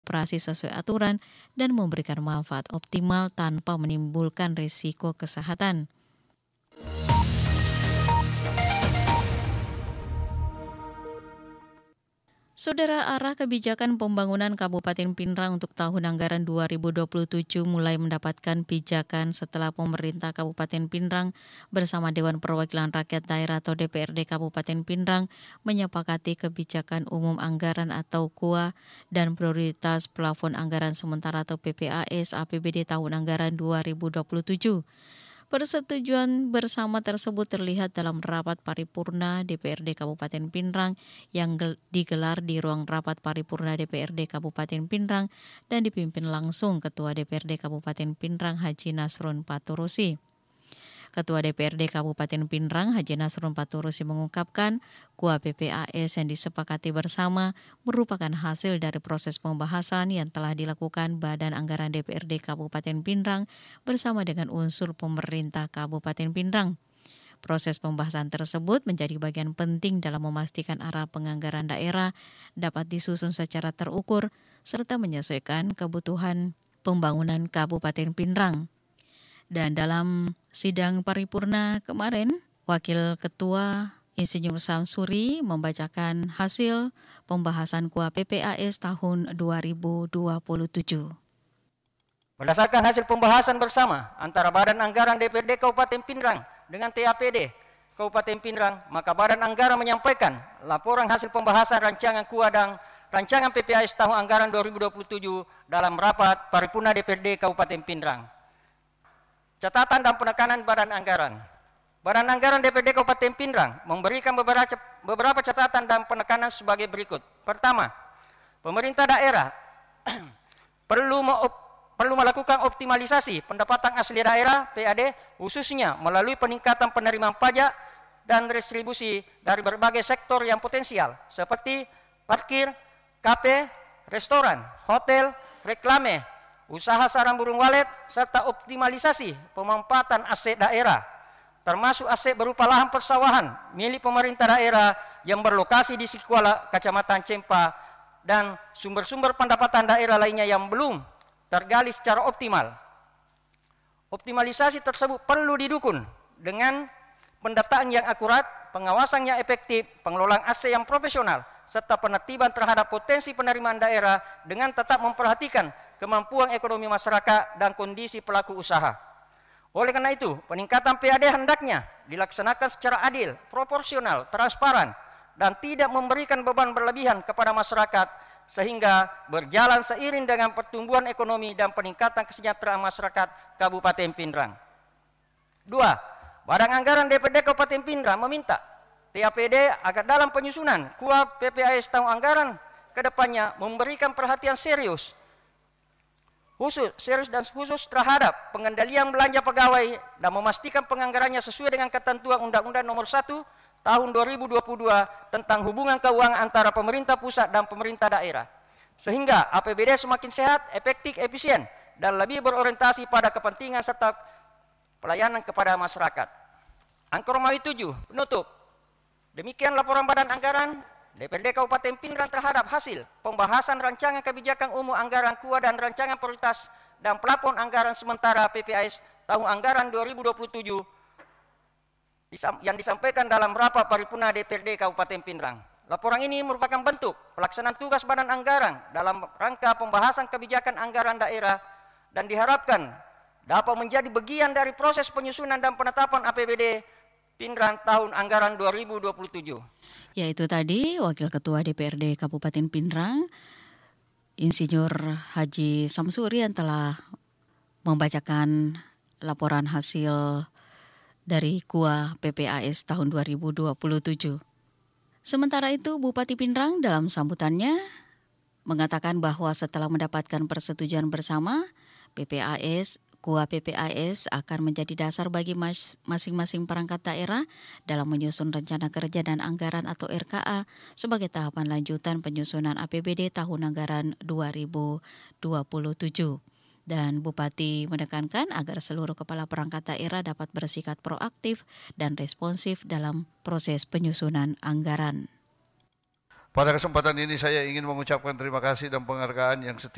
beroperasi sesuai aturan dan memberikan manfaat optimal tanpa menimbulkan risiko kesehatan. Saudara, arah kebijakan pembangunan Kabupaten Pinrang untuk tahun anggaran 2027 mulai mendapatkan pijakan setelah pemerintah Kabupaten Pinrang bersama Dewan Perwakilan Rakyat Daerah atau DPRD Kabupaten Pinrang menyepakati kebijakan umum anggaran atau KUA dan prioritas plafon anggaran sementara atau PPAS APBD tahun anggaran 2027. Persetujuan bersama tersebut terlihat dalam rapat paripurna DPRD Kabupaten Pinrang yang digelar di ruang rapat paripurna DPRD Kabupaten Pinrang dan dipimpin langsung Ketua DPRD Kabupaten Pinrang Haji Nasrun Paturusi. Ketua DPRD Kabupaten Pinrang Haji Nasrun Paturusi mengungkapkan KUA PPAS yang disepakati bersama merupakan hasil dari proses pembahasan yang telah dilakukan Badan Anggaran DPRD Kabupaten Pinrang bersama dengan unsur pemerintah Kabupaten Pinrang. Proses pembahasan tersebut menjadi bagian penting dalam memastikan arah penganggaran daerah dapat disusun secara terukur serta menyesuaikan kebutuhan pembangunan Kabupaten Pinrang. Dan dalam sidang paripurna kemarin, Wakil Ketua Insinyur Samsuri membacakan hasil pembahasan KUA PPAS tahun 2027. Berdasarkan hasil pembahasan bersama antara Badan Anggaran DPRD Kabupaten Pinrang dengan TAPD Kabupaten Pinrang, maka Badan Anggaran menyampaikan laporan hasil pembahasan rancangan KUA dan rancangan PPAS tahun anggaran 2027 dalam rapat paripurna DPRD Kabupaten Pinrang. Catatan dan penekanan Badan Anggaran. Badan Anggaran DPRD Kabupaten Pinrang memberikan beberapa catatan dan penekanan sebagai berikut. Pertama, pemerintah daerah perlu melakukan optimalisasi pendapatan asli daerah (PAD) khususnya melalui peningkatan penerimaan pajak dan restribusi dari berbagai sektor yang potensial seperti parkir, kafe, restoran, hotel, reklame, usaha sarang burung walet, serta optimalisasi pemanfaatan aset daerah, termasuk aset berupa lahan persawahan milik pemerintah daerah yang berlokasi di Sikuala, Kecamatan Cempa, dan sumber-sumber pendapatan daerah lainnya yang belum tergali secara optimal. Optimalisasi tersebut perlu didukung dengan pendataan yang akurat, pengawasan yang efektif, pengelolaan aset yang profesional, serta penertiban terhadap potensi penerimaan daerah dengan tetap memperhatikan kemampuan ekonomi masyarakat dan kondisi pelaku usaha. Oleh karena itu, peningkatan PAD hendaknya dilaksanakan secara adil, proporsional, transparan, dan tidak memberikan beban berlebihan kepada masyarakat sehingga berjalan seiring dengan pertumbuhan ekonomi dan peningkatan kesejahteraan masyarakat Kabupaten Pinrang. 2. Badan Anggaran DPRD Kabupaten Pinrang meminta TAPD agar dalam penyusunan KUA PPAS tahun anggaran ke depannya memberikan perhatian serius dan khusus terhadap pengendalian belanja pegawai dan memastikan penganggarannya sesuai dengan ketentuan Undang-Undang Nomor 1 Tahun 2022 tentang hubungan keuangan antara pemerintah pusat dan pemerintah daerah, sehingga APBD semakin sehat, efektif, efisien, dan lebih berorientasi pada kepentingan serta pelayanan kepada masyarakat. Angka Romawi 7, penutup. Demikian laporan Badan Anggaran DPRD Kabupaten Pinrang terhadap hasil pembahasan rancangan kebijakan umum anggaran KUA dan rancangan prioritas dan plafon anggaran sementara PPAS tahun anggaran 2027 yang disampaikan dalam rapat paripurna DPRD Kabupaten Pinrang. Laporan ini merupakan bentuk pelaksanaan tugas Badan Anggaran dalam rangka pembahasan kebijakan anggaran daerah dan diharapkan dapat menjadi bagian dari proses penyusunan dan penetapan APBD Pinrang tahun anggaran 2027. Yaitu tadi Wakil Ketua DPRD Kabupaten Pinrang, Insinyur Haji Samsuri yang telah membacakan laporan hasil dari KUA PPAS tahun 2027. Sementara itu, Bupati Pinrang dalam sambutannya mengatakan bahwa setelah mendapatkan persetujuan bersama, KUA PPAS akan menjadi dasar bagi masing-masing perangkat daerah dalam menyusun rencana kerja dan anggaran atau RKA sebagai tahapan lanjutan penyusunan APBD tahun anggaran 2027. Dan Bupati menekankan agar seluruh kepala perangkat daerah dapat bersikap proaktif dan responsif dalam proses penyusunan anggaran. Pada kesempatan ini saya ingin mengucapkan terima kasih dan penghargaan yang setia